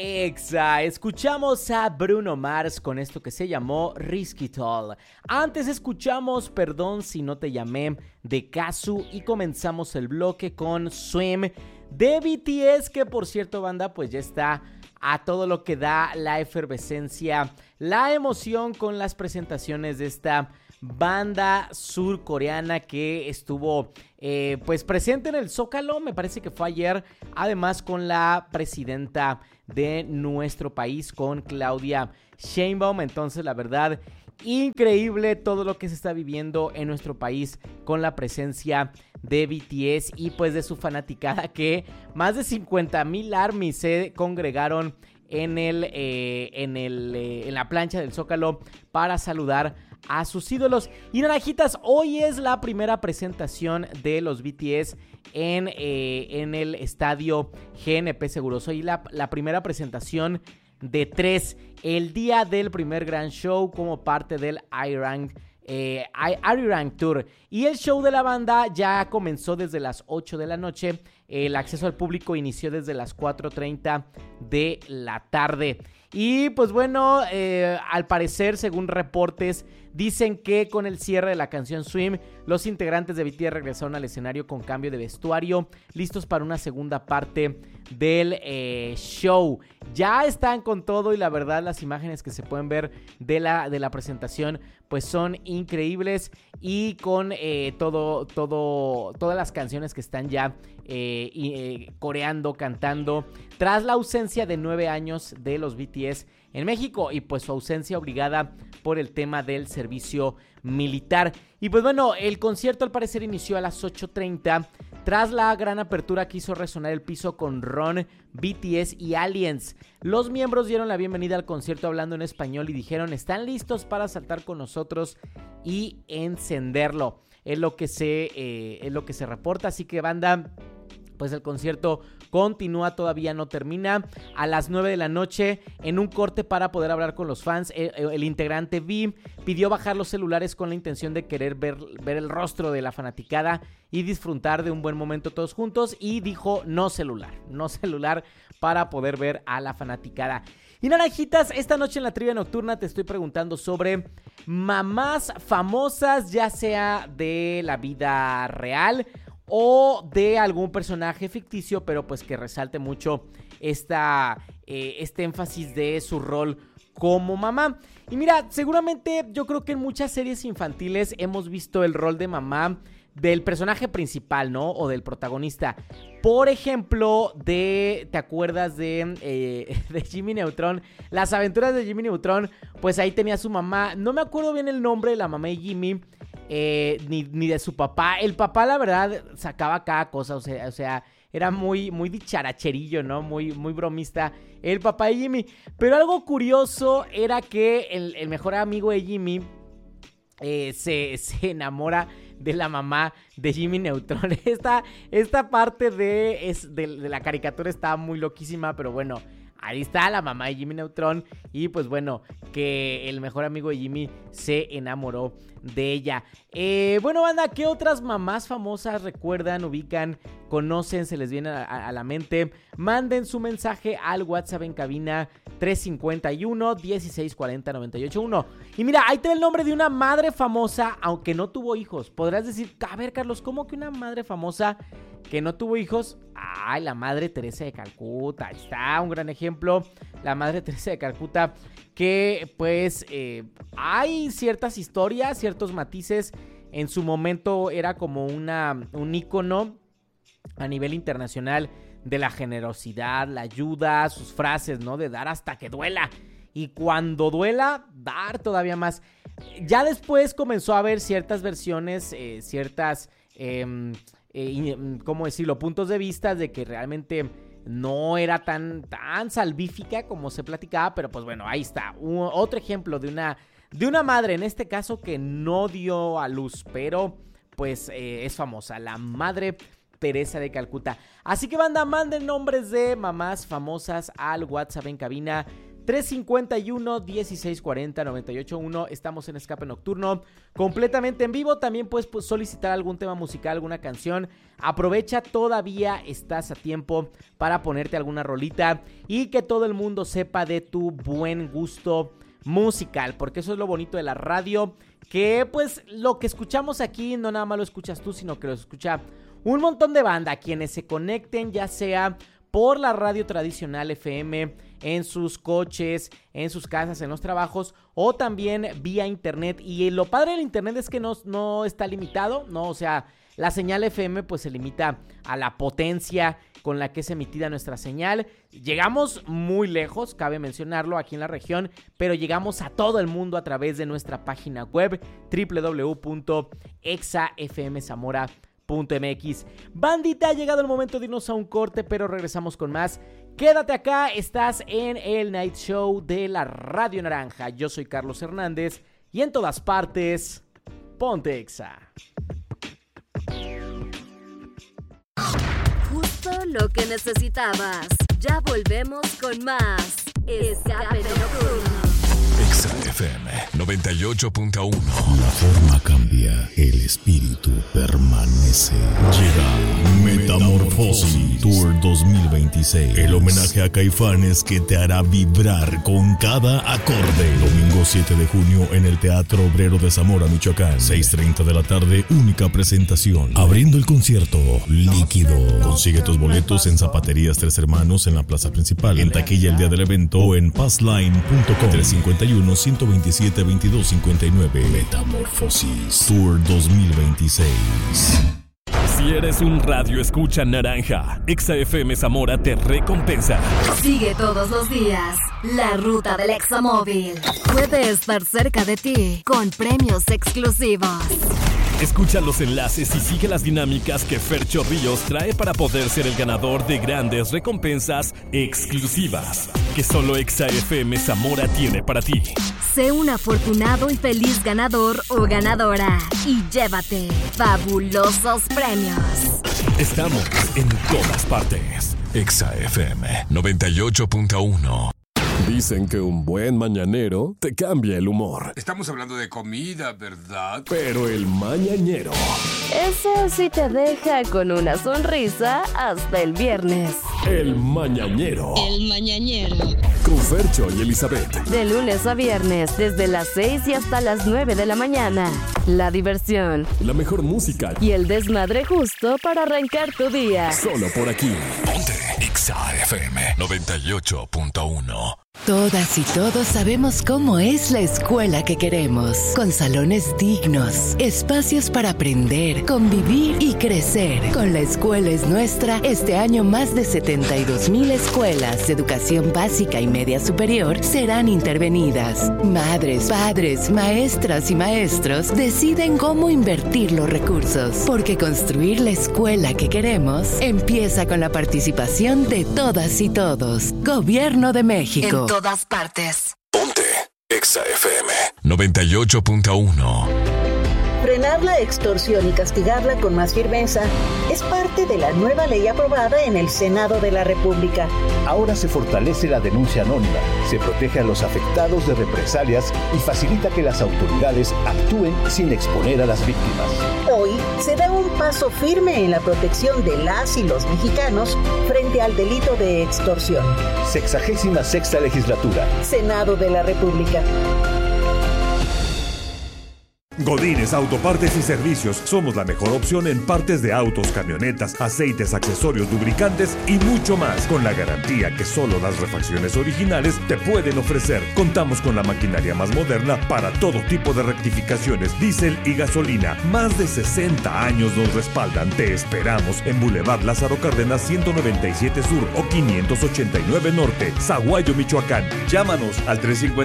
Exa, escuchamos a Bruno Mars con esto que se llamó Risky Tall. Antes escuchamos Perdón si no te llamé de Kazu y comenzamos el bloque con Swim de BTS, que por cierto, banda, pues ya está a todo lo que da la efervescencia, la emoción con las presentaciones de esta banda surcoreana que estuvo pues presente en el Zócalo, me parece que fue ayer, además con la presidenta de nuestro país, con Claudia Sheinbaum. Entonces, la verdad, increíble todo lo que se está viviendo en nuestro país con la presencia de BTS y pues de su fanaticada, que más de 50,000 ARMYs se congregaron en la plancha del Zócalo para saludar a sus ídolos. Y naranjitas, hoy es la primera presentación de los BTS en el estadio GNP Seguros. Hoy la primera presentación de 3, el día del primer gran show como parte del Arirang Tour. Y el show de la banda ya comenzó desde las 8 de la noche. El acceso al público inició desde las 4:30 de la tarde. Y pues bueno, al parecer, según reportes, dicen que con el cierre de la canción Swim, los integrantes de BTS regresaron al escenario con cambio de vestuario, listos para una segunda parte del show. Ya están con todo y la verdad las imágenes que se pueden ver de la presentación pues son increíbles, y con todas las canciones que están ya coreando, cantando, tras la ausencia de 9 años de los BTS en México y pues su ausencia obligada por el tema del servicio militar. Y pues bueno, el concierto al parecer inició a las 8:30 tras la gran apertura que hizo resonar el piso con Run, BTS y Aliens. Los miembros dieron la bienvenida al concierto hablando en español y dijeron: están listos para saltar con nosotros y encenderlo. Es lo que se reporta, así que banda, pues el concierto continúa, todavía no termina. A las 9 de la noche, en un corte para poder hablar con los fans, el integrante V pidió bajar los celulares con la intención de querer ver el rostro de la fanaticada y disfrutar de un buen momento todos juntos, y dijo no celular para poder ver a la fanaticada. Y naranjitas, esta noche en la trivia nocturna te estoy preguntando sobre mamás famosas, ya sea de la vida real o de algún personaje ficticio, pero pues que resalte mucho este énfasis de su rol como mamá. Y mira, seguramente yo creo que en muchas series infantiles hemos visto el rol de mamá del personaje principal, ¿no? O del protagonista. Por ejemplo, ¿te acuerdas de Jimmy Neutron? Las aventuras de Jimmy Neutron, pues ahí tenía su mamá. No me acuerdo bien el nombre de la mamá de Jimmy, ni de su papá. El papá, la verdad, sacaba cada cosa, o sea, era muy, muy dicharacherillo, ¿no? Muy, muy bromista el papá de Jimmy. Pero algo curioso era que el mejor amigo de Jimmy se enamora de la mamá de Jimmy Neutron. Esta parte de la caricatura está muy loquísima, pero bueno, ahí está la mamá de Jimmy Neutron. Y pues bueno, que el mejor amigo de Jimmy se enamoró de ella. Bueno, banda, ¿qué otras mamás famosas recuerdan, ubican, conocen, se les viene a la mente? Manden su mensaje al WhatsApp en cabina 351-1640-981. Y mira, ahí te ve el nombre de una madre famosa, aunque no tuvo hijos. Podrás decir, a ver, Carlos, ¿cómo que una madre famosa que no tuvo hijos? Ay, la Madre Teresa de Calcuta. Ahí está, un gran ejemplo. La Madre Teresa de Calcuta, que pues hay ciertas historias, ciertos matices. En su momento era como un ícono a nivel internacional de la generosidad, la ayuda, sus frases, ¿no? De dar hasta que duela. Y cuando duela, dar todavía más. Ya después comenzó a haber ciertas versiones, ¿cómo decirlo? Puntos de vista de que realmente no era tan salvífica como se platicaba, pero pues bueno, ahí está. Otro ejemplo de una madre, en este caso, que no dio a luz, pero pues es famosa, la Madre Teresa de Calcuta. Así que banda, manden nombres de mamás famosas al WhatsApp en cabina 351-1640-981. Estamos en Escape Nocturno, completamente en vivo. También puedes solicitar algún tema musical, alguna canción. Aprovecha, todavía estás a tiempo para ponerte alguna rolita y que todo el mundo sepa de tu buen gusto musical, porque eso es lo bonito de la radio, que pues lo que escuchamos aquí no nada más lo escuchas tú, sino que lo escucha un montón de banda, quienes se conecten ya sea por la radio tradicional FM, en sus coches, en sus casas, en los trabajos, o también vía internet. Y lo padre del internet es que no está limitado, ¿no? O sea, la señal FM pues se limita a la potencia con la que es emitida nuestra señal. Llegamos muy lejos, cabe mencionarlo, aquí en la región, pero llegamos a todo el mundo a través de nuestra página web www.exafmzamora.mx. Bandita, ha llegado el momento de irnos a un corte, pero regresamos con más. Quédate acá, estás en el Night Show de la Radio Naranja. Yo soy Carlos Hernández y en todas partes, ponte Exa. Justo lo que necesitabas. Ya volvemos con más Escape Nocturno. Exa FM 98.1. La forma cambia, el espíritu permanece. Llega Metamorfosis Tour 2026. El homenaje a Caifanes que te hará vibrar con cada acorde. Domingo 7 de junio en el Teatro Obrero de Zamora, Michoacán. 6:30 de la tarde, única presentación. Abriendo el concierto, Líquido. Consigue tus boletos en Zapaterías Tres Hermanos en la plaza principal. En taquilla el día del evento o en passline.com. 351-127-2259. Metamorfosis Tour 2026. Si eres un radio escucha naranja, Exa FM Zamora te recompensa. Sigue todos los días la ruta del Examóvil. Puede estar cerca de ti con premios exclusivos. Escucha los enlaces y sigue las dinámicas que Fercho Ríos trae para poder ser el ganador de grandes recompensas exclusivas que solo Exa FM Zamora tiene para ti. Sé un afortunado y feliz ganador o ganadora y llévate fabulosos premios. Estamos en todas partes. Exa FM 98.1. Dicen que un buen mañanero te cambia el humor. Estamos hablando de comida, ¿verdad? Pero el mañanero, ese sí te deja con una sonrisa hasta el viernes. el mañanero. El mañanero. Con Fercho y Elizabeth. De lunes a viernes, desde las 6 y hasta las 9 de la mañana. La diversión La mejor música. y el desmadre justo para arrancar tu día. Solo por aquí. Ponte Exa FM 98.1. Todas y todos sabemos cómo es la escuela que queremos, con salones dignos, espacios para aprender, convivir y crecer. Con La Escuela es Nuestra, este año más de 72,000 escuelas de educación básica y media superior serán intervenidas. Madres, padres, maestras y maestros deciden cómo invertir los recursos, porque construir la escuela que queremos empieza con la participación de todas y todos. Gobierno de México. En todas partes. Ponte Exa FM 98.1. Frenar la extorsión y castigarla con más firmeza es parte de la nueva ley aprobada en el Senado de la República. Ahora se fortalece la denuncia anónima, se protege a los afectados de represalias y facilita que las autoridades actúen sin exponer a las víctimas. Hoy se da un paso firme en la protección de las y los mexicanos frente al delito de extorsión. 66ª Legislatura. Senado de la República. Godínez Autopartes y Servicios. Somos la mejor opción en partes de autos, camionetas, aceites, accesorios, lubricantes y mucho más, con la garantía que solo las refacciones originales te pueden ofrecer. Contamos con la maquinaria más moderna para todo tipo de rectificaciones, diésel y gasolina. Más de 60 años nos respaldan. Te esperamos en Boulevard Lázaro Cárdenas 197 Sur o 589 Norte, Zaguayo, Michoacán. Llámanos al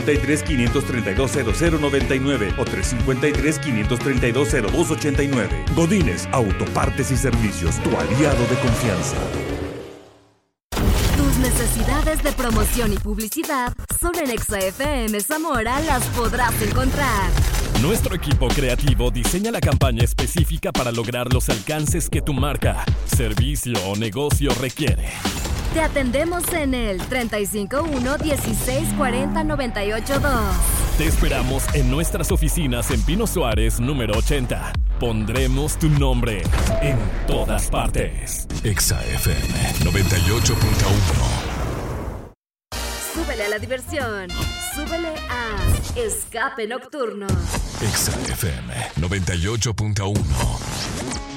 353-532-0099 o 353-532-0289. Godínez Autopartes y Servicios, tu aliado de confianza. Tus necesidades de promoción y publicidad solo en Exa FM Zamora las podrás encontrar. Nuestro equipo creativo diseña la campaña específica para lograr los alcances que tu marca, servicio o negocio requiere. Te atendemos en el 351-1640-982. Te esperamos en nuestras oficinas en Pino Suárez, número 80. Pondremos tu nombre en todas partes. Exa FM 98.1. Súbele a la diversión. Súbele a Escape Nocturno. Exa FM 98.1.